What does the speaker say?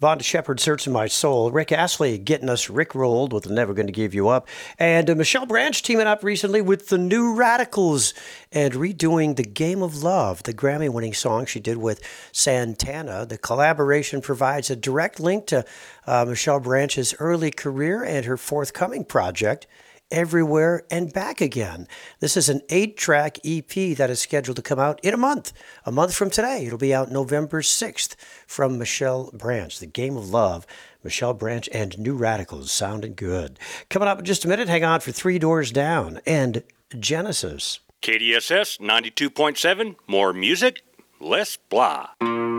Vonda Shepard, Searching My Soul. Rick Astley getting us Rick-rolled with Never Gonna Give You Up. And Michelle Branch teaming up recently with the New Radicals and redoing The Game of Love, the Grammy-winning song she did with Santana. The collaboration provides a direct link to Michelle Branch's early career and her forthcoming project, Everywhere and Back Again. This is an 8-track EP that is scheduled to come out in a month from today. It'll be out November 6th from Michelle Branch. The Game of Love, Michelle Branch and New Radicals, sounding good. Coming up in just a minute, hang on for Three Doors Down and Genesis. KDSS 92.7, more music, less blah.